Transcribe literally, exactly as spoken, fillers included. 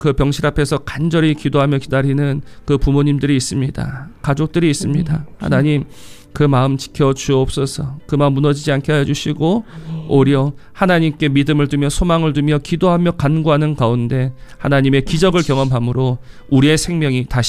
그 병실 앞에서 간절히 기도하며 기다리는 그 부모님들이 있습니다. 가족들이 있습니다. 하나님 그 마음 지켜 주옵소서. 그 마음 무너지지 않게 하여 주시고 오히려 하나님께 믿음을 두며 소망을 두며 기도하며 간구하는 가운데 하나님의 기적을 경험함으로 우리의 생명이 다시